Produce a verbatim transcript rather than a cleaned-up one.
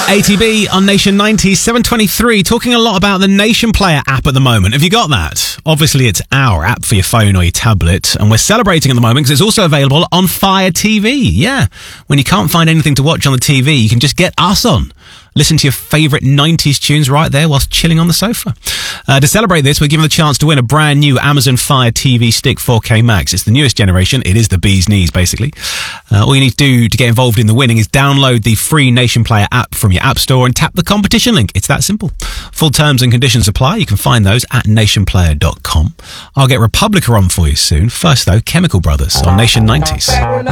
A T B on Nation ninety, seven twenty-three, talking a lot about the Nation Player app at the moment. Have you got that? Obviously, it's our app for your phone or your tablet, and we're celebrating at the moment because it's also available on Fire T V. Yeah, when you can't find anything to watch on the T V, you can just get us on. Listen to your favourite nineties tunes right there whilst chilling on the sofa. Uh, to celebrate this, we're given the chance to win a brand new Amazon Fire T V Stick four K Max. It's the newest generation. It is the bee's knees, basically. Uh, all you need to do to get involved in the winning is download the free Nation Player app from your app store and tap the competition link. It's that simple. Full terms and conditions apply. You can find those at nation player dot com. I'll get Republica on for you soon. First, though, Chemical Brothers on Nation nineties.